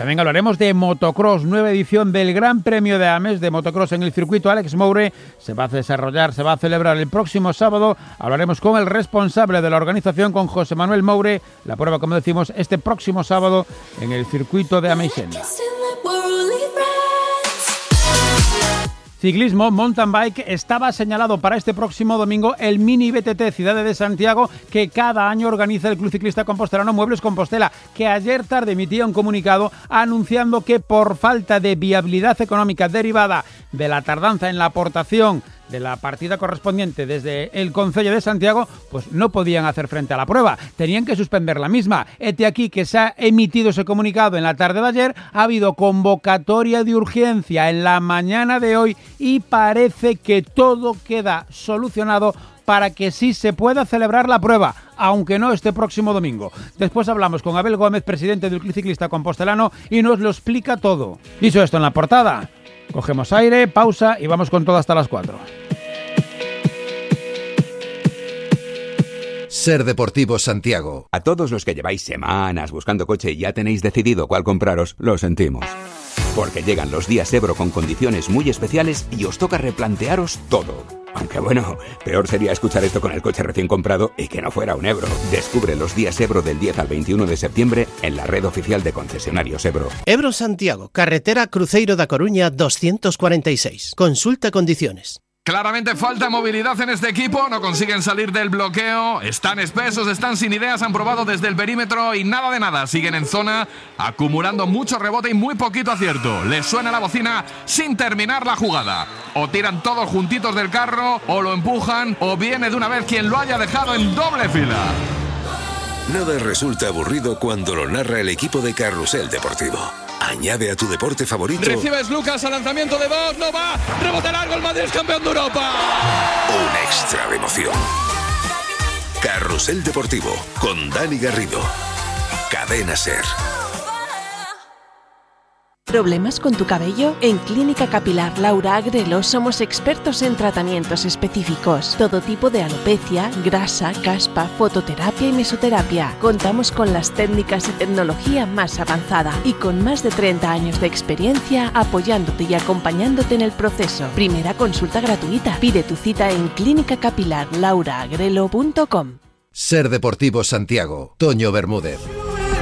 También hablaremos de motocross, nueva edición del Gran Premio de Ames de motocross en el circuito Alex Moure. Se va a celebrar el próximo sábado. Hablaremos con el responsable de la organización, con José Manuel Moure. La prueba, como decimos, este próximo sábado en el circuito de Ameixenda. Ciclismo, mountain bike, estaba señalado para este próximo domingo el Mini BTT Ciudad de Santiago, que cada año organiza el Club Ciclista Compostelano Muebles Compostela, que ayer tarde emitía un comunicado anunciando que por falta de viabilidad económica derivada de la tardanza en la aportación de la partida correspondiente desde el Concello de Santiago, pues no podían hacer frente a la prueba, tenían que suspender la misma. Hete aquí que se ha emitido ese comunicado en la tarde de ayer, ha habido convocatoria de urgencia en la mañana de hoy y parece que todo queda solucionado para que sí se pueda celebrar la prueba, aunque no este próximo domingo. Después hablamos con Abel Gómez, presidente del Club Ciclista Compostelano, y nos lo explica todo. Dicho esto en la portada, cogemos aire, pausa y vamos con todo hasta las 4. Ser Deportivo Santiago. A todos los que lleváis semanas buscando coche y ya tenéis decidido cuál compraros, lo sentimos. Porque llegan los días Ebro con condiciones muy especiales y os toca replantearos todo. Aunque bueno, peor sería escuchar esto con el coche recién comprado y que no fuera un Ebro. Descubre los días Ebro del 10 al 21 de septiembre en la red oficial de concesionarios Ebro. Ebro Santiago, carretera Cruzeiro da Coruña 246. Consulta condiciones. Claramente falta movilidad en este equipo, no consiguen salir del bloqueo, están espesos, están sin ideas, han probado desde el perímetro y nada de nada, siguen en zona, acumulando mucho rebote y muy poquito acierto. Les suena la bocina sin terminar la jugada. O tiran todos juntitos del carro, o lo empujan, o viene de una vez quien lo haya dejado en doble fila. Nada resulta aburrido cuando lo narra el equipo de Carrusel Deportivo. Añade a tu deporte favorito. Recibes Lucas al lanzamiento de Vox, no va, rebote largo, el Madrid es campeón de Europa. Un extra de emoción. Carrusel Deportivo con Dani Garrido. Cadena Ser. ¿Problemas con tu cabello? En Clínica Capilar Laura Agrelo somos expertos en tratamientos específicos. Todo tipo de alopecia, grasa, caspa, fototerapia y mesoterapia. Contamos con las técnicas y tecnología más avanzada y con más de 30 años de experiencia apoyándote y acompañándote en el proceso. Primera consulta gratuita. Pide tu cita en clínicacapilarlauraagrelo.com. Ser Deportivo Santiago. Toño Bermúdez.